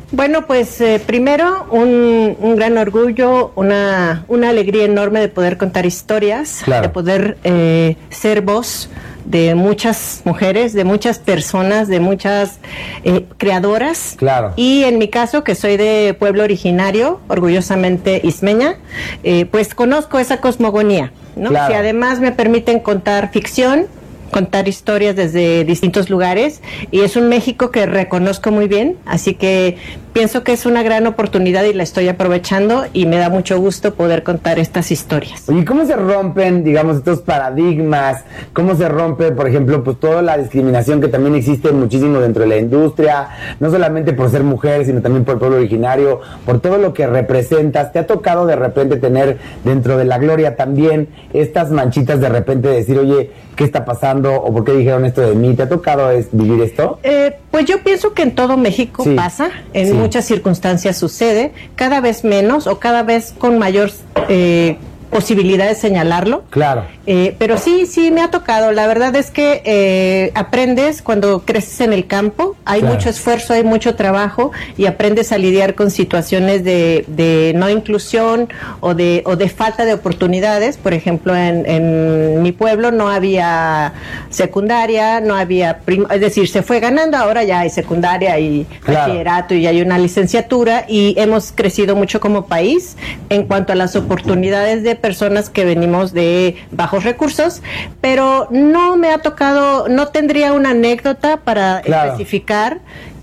Bueno, pues primero un gran orgullo, una alegría enorme de poder contar historias, claro, de poder ser voz de muchas mujeres, de muchas personas, de muchas creadoras. Claro. Y en mi caso, que soy de pueblo originario, orgullosamente ismeña, pues conozco esa cosmogonía, ¿no? Claro. Si además me permiten contar ficción, contar historias desde distintos lugares, y es un México que reconozco muy bien, así que pienso que es una gran oportunidad y la estoy aprovechando, y me da mucho gusto poder contar estas historias. Oye, ¿cómo se rompen, digamos, estos paradigmas? ¿Cómo se rompe, por ejemplo, pues toda la discriminación que también existe muchísimo dentro de la industria, no solamente por ser mujer, sino también por el pueblo originario, por todo lo que representas? ¿Te ha tocado de repente tener dentro de la gloria también estas manchitas de repente de decir, oye, ¿qué está pasando? ¿O por qué dijeron esto de mí? ¿Te ha tocado vivir esto? Pues yo pienso que en todo México sí, pasa, en sí, muchas circunstancias sucede, cada vez menos o cada vez con mayor posibilidad de señalarlo. Claro. Pero sí me ha tocado. La verdad es que aprendes cuando creces en el campo, hay claro, mucho esfuerzo, hay mucho trabajo, y aprendes a lidiar con situaciones de no inclusión o de falta de oportunidades. Por ejemplo, en mi pueblo no había secundaria, no había es decir, se fue ganando, ahora ya hay secundaria y claro, bachillerato y hay una licenciatura, y hemos crecido mucho como país en cuanto a las oportunidades de personas que venimos de bajos recursos, pero no me ha tocado, no tendría una anécdota para claro, especificar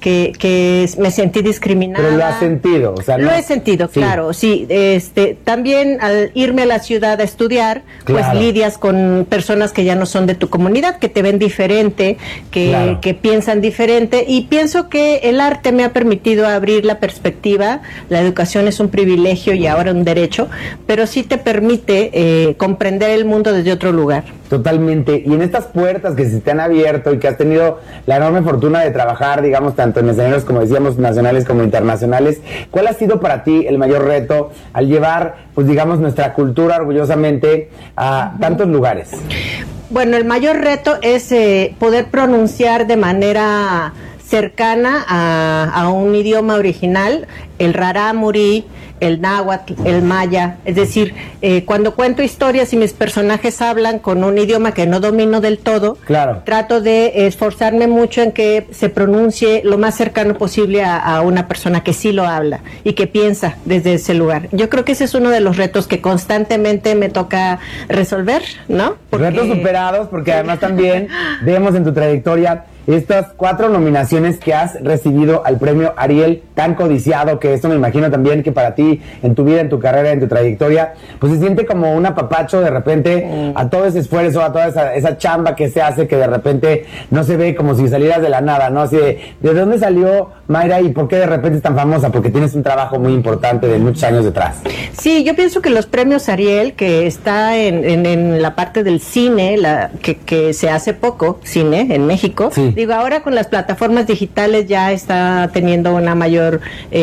que me sentí discriminada. Pero lo has sentido, o sea, lo he sentido, sí, claro, sí. También al irme a la ciudad a estudiar, claro, pues lidias con personas que ya no son de tu comunidad, que te ven diferente, claro, que piensan diferente, y pienso que el arte me ha permitido abrir la perspectiva. La educación es un privilegio y ahora un derecho, pero sí te permite comprender el mundo desde otro lugar. Totalmente. Y en estas puertas que se te han abierto y que has tenido la enorme fortuna de trabajar, digamos, tanto en escenarios, como decíamos, nacionales como internacionales, ¿cuál ha sido para ti el mayor reto al llevar, pues digamos, nuestra cultura orgullosamente a tantos lugares? Bueno, el mayor reto es poder pronunciar de manera cercana a un idioma original, el rarámuri, el náhuatl, el maya. Es decir, cuando cuento historias y mis personajes hablan con un idioma que no domino del todo, claro, trato de esforzarme mucho en que se pronuncie lo más cercano posible a una persona que sí lo habla y que piensa desde ese lugar. Yo creo que ese es uno de los retos que constantemente me toca resolver, ¿no? Retos superados, porque además también vemos en tu trayectoria estas 4 nominaciones que has recibido al premio Ariel, tan codiciado, que esto me imagino también que para ti, en tu vida, en tu carrera, en tu trayectoria, pues se siente como un apapacho de repente a todo ese esfuerzo, a toda esa chamba que se hace, que de repente no se ve como si salieras de la nada, ¿no? Así ¿de dónde salió Mayra y por qué de repente es tan famosa? Porque tienes un trabajo muy importante de muchos años detrás. Sí, yo pienso que los premios Ariel, que está en la parte del cine, que se hace poco, cine en México, sí, digo, ahora con las plataformas digitales ya está teniendo una mayor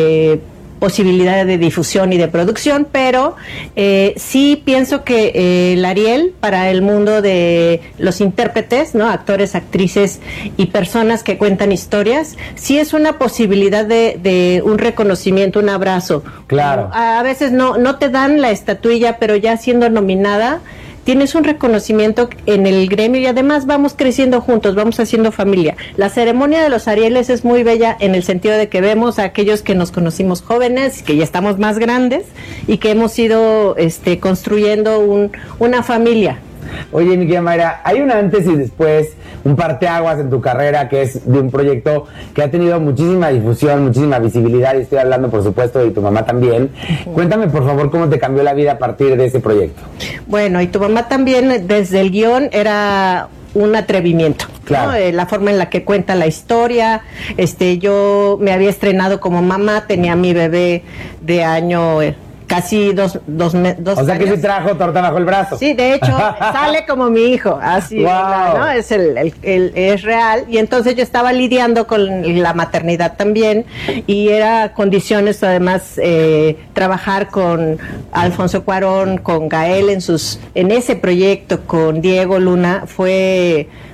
posibilidad de difusión y de producción, pero sí pienso que el Ariel para el mundo de los intérpretes, ¿no? Actores, actrices y personas que cuentan historias, sí es una posibilidad de un reconocimiento, un abrazo. Claro. A veces no te dan la estatuilla, pero ya siendo nominada tienes un reconocimiento en el gremio y además vamos creciendo juntos, vamos haciendo familia. La ceremonia de los Arieles es muy bella en el sentido de que vemos a aquellos que nos conocimos jóvenes, que ya estamos más grandes y que hemos ido construyendo una familia. Oye, mi querida Mayra, hay un antes y después, un parteaguas en tu carrera, que es de un proyecto que ha tenido muchísima difusión, muchísima visibilidad, y estoy hablando, por supuesto, de tu mamá también. Cuéntame, por favor, cómo te cambió la vida a partir de ese proyecto. Bueno, y tu mamá también, desde el guión, era un atrevimiento, claro, ¿no? La forma en la que cuenta la historia. Yo me había estrenado como mamá, tenía mi bebé de año... casi dos o sea, que años. se trajo torta bajo el brazo. Sí, de hecho, sale como mi hijo, así, wow, ¿no? Es es real, y entonces yo estaba lidiando con la maternidad también, y era condiciones, además, trabajar con Alfonso Cuarón, con Gael en ese proyecto, con Diego Luna, fue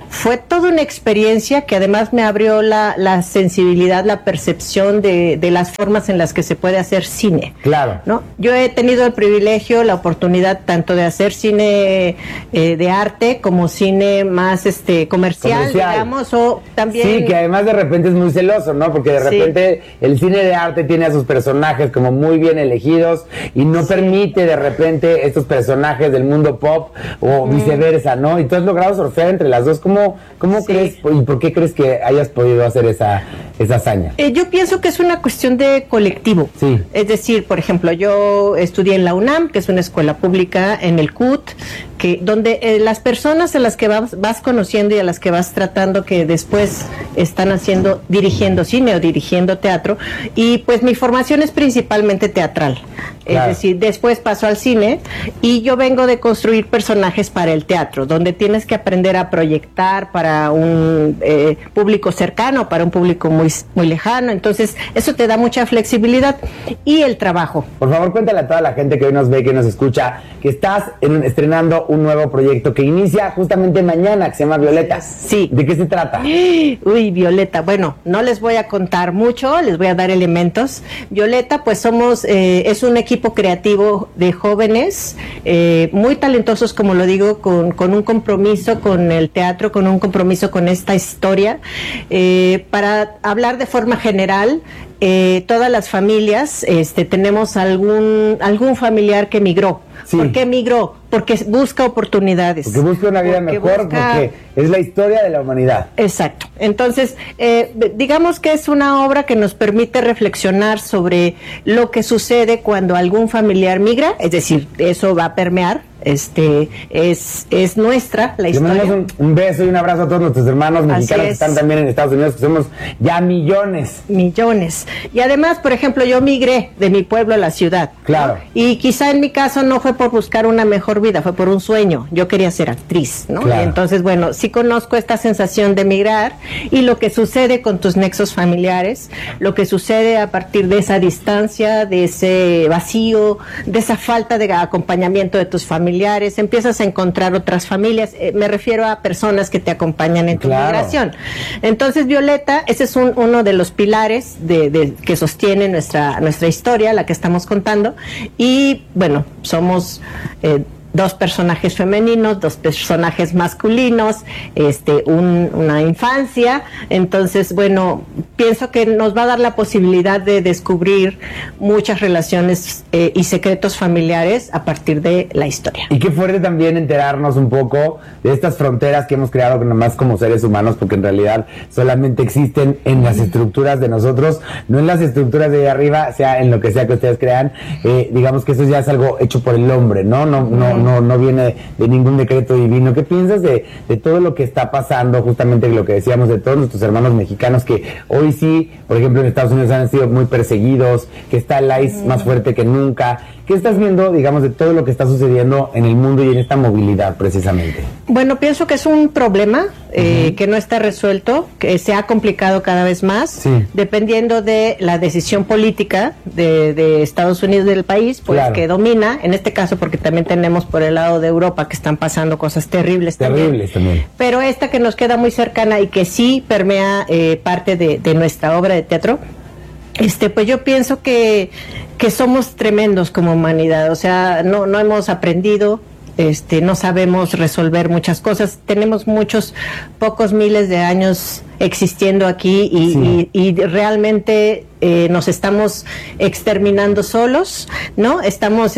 fue toda una experiencia que además me abrió la sensibilidad, la percepción de las formas en las que se puede hacer cine. Claro. ¿No? Yo he tenido el privilegio, la oportunidad tanto de hacer cine de arte como cine más comercial, digamos, o también... Sí, que además de repente es muy celoso, ¿no? Porque de repente el cine de arte tiene a sus personajes como muy bien elegidos y no permite de repente estos personajes del mundo pop o viceversa, ¿no? Y tú has logrado surfear entre las dos. ¿Cómo crees y por qué crees que hayas podido hacer esa hazaña? Yo pienso que es una cuestión de colectivo. Sí. Es decir, por ejemplo, yo estudié en la UNAM, que es una escuela pública, en el CUT, donde las personas a las que vas conociendo y a las que vas tratando que después están dirigiendo cine o dirigiendo teatro, y pues mi formación es principalmente teatral. Claro. Es decir, después paso al cine y yo vengo de construir personajes para el teatro, donde tienes que aprender a proyectar para un público cercano, para un público muy, muy lejano. Entonces, eso te da mucha flexibilidad. Y el trabajo. Por favor, cuéntale a toda la gente que hoy nos ve, que nos escucha, que estás estrenando un nuevo proyecto que inicia justamente mañana, que se llama Violeta. Sí. ¿De qué se trata? Uy, Violeta. Bueno, no les voy a contar mucho, les voy a dar elementos. Violeta, pues es un equipo creativo de jóvenes muy talentosos, como lo digo, con un compromiso con el teatro, con un compromiso con esta historia, para hablar de forma general. Todas las familias tenemos algún familiar que migró. Sí. ¿Por qué migró? Porque busca oportunidades. Porque busca una vida mejor, porque es la historia de la humanidad. Exacto. Entonces, digamos que es una obra que nos permite reflexionar sobre lo que sucede cuando algún familiar migra, es decir, eso va a permear. Es nuestra la historia. Le mandamos un beso y un abrazo a todos nuestros hermanos mexicanos que están también en Estados Unidos, que somos ya millones. Y además, por ejemplo, yo migré de mi pueblo a la ciudad. Claro. ¿No? Y quizá en mi caso no fue por buscar una mejor vida, fue por un sueño. Yo quería ser actriz, ¿no? Claro. Entonces, bueno, sí conozco esta sensación de migrar y lo que sucede con tus nexos familiares, lo que sucede a partir de esa distancia, de ese vacío, de esa falta de acompañamiento de tus familiares, empiezas a encontrar otras familias, me refiero a personas que te acompañan en tu migración. Entonces, Violeta, ese es uno de los pilares que sostiene nuestra historia, la que estamos contando, y bueno, somos dos personajes femeninos, dos personajes masculinos, una infancia. Entonces, bueno, pienso que nos va a dar la posibilidad de descubrir muchas relaciones y secretos familiares a partir de la historia. Y qué fuerte también enterarnos un poco de estas fronteras que hemos creado nomás como seres humanos, porque en realidad solamente existen en las estructuras de nosotros, no en las estructuras de ahí arriba, sea en lo que sea que ustedes crean. Digamos que eso ya es algo hecho por el hombre, ¿no? No viene de ningún decreto divino. ¿Qué piensas de todo lo que está pasando, justamente lo que decíamos de todos nuestros hermanos mexicanos que hoy sí, por ejemplo, en Estados Unidos han sido muy perseguidos, que está el ICE más fuerte que nunca? ¿Qué estás viendo, digamos, de todo lo que está sucediendo en el mundo y en esta movilidad precisamente? Bueno, pienso que es un problema que no está resuelto, que se ha complicado cada vez más, dependiendo de la decisión política de Estados Unidos, del país, pues que domina, en este caso porque también tenemos por el lado de Europa que están pasando cosas terribles también. Pero esta que nos queda muy cercana y que sí permea parte de nuestra obra de teatro, pues yo pienso que somos tremendos como humanidad, o sea, no hemos aprendido, no sabemos resolver muchas cosas, tenemos pocos miles de años existiendo aquí y realmente nos estamos exterminando solos, ¿no? Estamos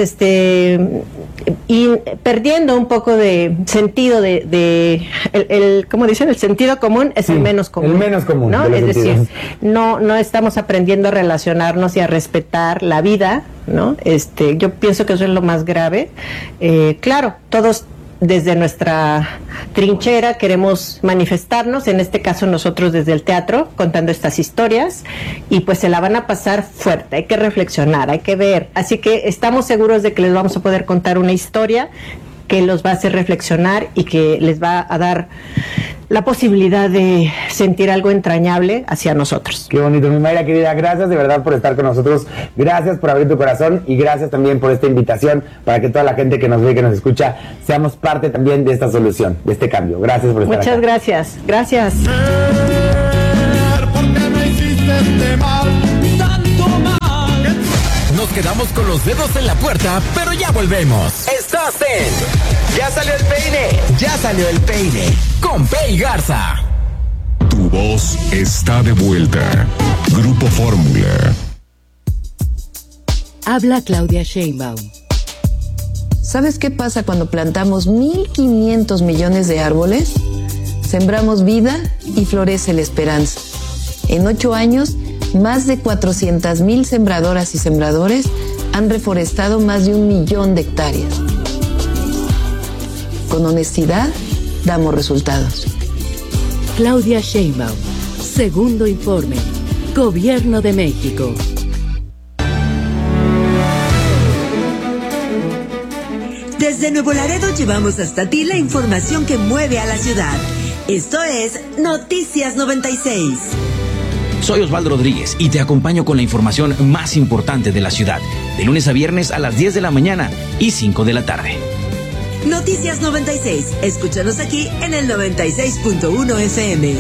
y perdiendo un poco de sentido ¿cómo dicen? El sentido común es el menos común. El menos común. ¿No? Es decir, no estamos aprendiendo a relacionarnos y a respetar la vida, ¿no? Yo pienso que eso es lo más grave. Claro, todos desde nuestra trinchera queremos manifestarnos, en este caso nosotros desde el teatro, contando estas historias, y pues se la van a pasar fuerte, hay que reflexionar, hay que ver, así que estamos seguros de que les vamos a poder contar una historia que los va a hacer reflexionar y que les va a dar la posibilidad de sentir algo entrañable hacia nosotros. Qué bonito, mi Mayra querida, gracias de verdad por estar con nosotros, gracias por abrir tu corazón y gracias también por esta invitación para que toda la gente que nos ve y que nos escucha seamos parte también de esta solución, de este cambio. Gracias por estar Muchas acá. gracias, gracias. Nos quedamos con los dedos en la puerta, pero ya volvemos. Estás en ¡Ya salió el peine! Ya salió el peine con Pei Garza. Tu voz está de vuelta. Grupo Fórmula. Habla Claudia Sheinbaum. ¿Sabes qué pasa cuando plantamos 1.500 millones de árboles? Sembramos vida y florece la esperanza. En 8 años, más de 400,000 sembradoras y sembradores han reforestado más de 1 millón de hectáreas. Con honestidad, damos resultados. Claudia Sheinbaum. Segundo informe. Gobierno de México. Desde Nuevo Laredo llevamos hasta ti la información que mueve a la ciudad. Esto es Noticias 96. Soy Osvaldo Rodríguez y te acompaño con la información más importante de la ciudad, de lunes a viernes a las 10 de la mañana y 5 de la tarde. Noticias 96. Escúchanos aquí en el 96.1 FM.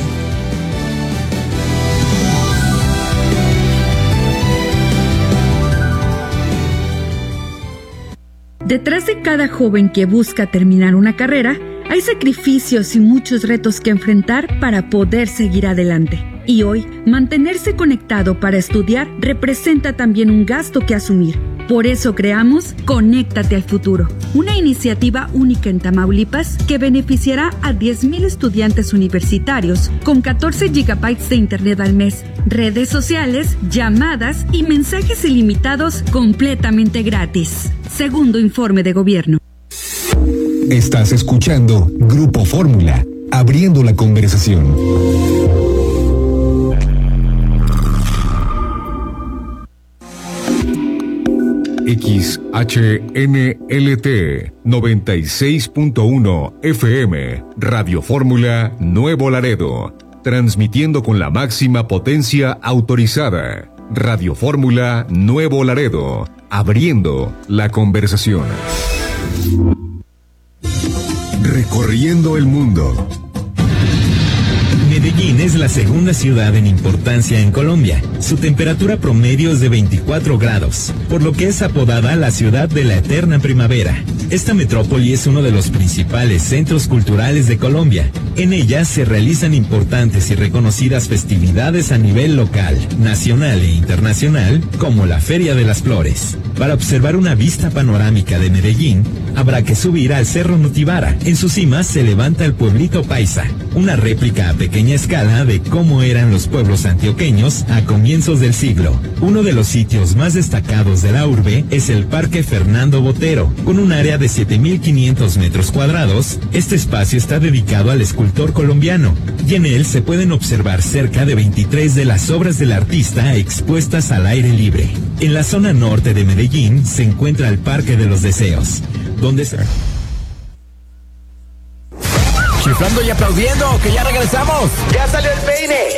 Detrás de cada joven que busca terminar una carrera, hay sacrificios y muchos retos que enfrentar para poder seguir adelante. Y hoy, mantenerse conectado para estudiar representa también un gasto que asumir. Por eso creamos Conéctate al Futuro, una iniciativa única en Tamaulipas que beneficiará a 10,000 estudiantes universitarios con 14 gigabytes de internet al mes, redes sociales, llamadas y mensajes ilimitados completamente gratis. Segundo informe de gobierno. Estás escuchando Grupo Fórmula, abriendo la conversación. XHNLT 96.1 FM, Radio Fórmula Nuevo Laredo, transmitiendo con la máxima potencia autorizada. Radio Fórmula Nuevo Laredo, abriendo la conversación. Recorriendo el mundo. Medellín es la segunda ciudad en importancia en Colombia. Su temperatura promedio es de 24 grados, por lo que es apodada la ciudad de la eterna primavera. Esta metrópoli es uno de los principales centros culturales de Colombia. En ella se realizan importantes y reconocidas festividades a nivel local, nacional e internacional, como la Feria de las Flores. Para observar una vista panorámica de Medellín, habrá que subir al Cerro Notibara. En su cima se levanta el pueblito Paisa, una réplica a pequeña escala de cómo eran los pueblos antioqueños a comienzos del siglo. Uno de los sitios más destacados de la urbe es el Parque Fernando Botero, con un área de 7.500 metros cuadrados. Este espacio está dedicado al escultor colombiano, y en él se pueden observar cerca de 23 de las obras del artista expuestas al aire libre. En la zona norte de Medellín se encuentra el Parque de los Deseos, donde se... Chiflando y aplaudiendo, que ya regresamos. ¡Ya salió el peine!